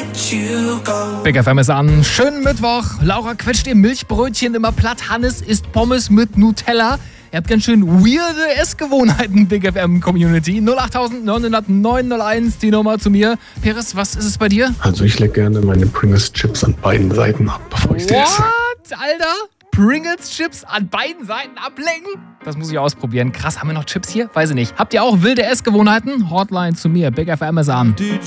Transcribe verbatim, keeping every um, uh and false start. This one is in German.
Big F M ist an. Schönen Mittwoch. Laura quetscht ihr Milchbrötchen immer platt. Hannes isst Pommes mit Nutella. Ihr habt ganz schön weirde Essgewohnheiten, Big F M Community. null acht neun null neun null eins, die Nummer zu mir. Peres, was ist es bei dir? Also ich leg gerne meine Pringles Chips an beiden Seiten ab, bevor ich sie esse. What, Alter? Pringles Chips an beiden Seiten ablenken? Das muss ich ausprobieren. Krass, haben wir noch Chips hier? Weiß ich nicht. Habt ihr auch wilde Essgewohnheiten? Hotline zu mir. Big F M ist an.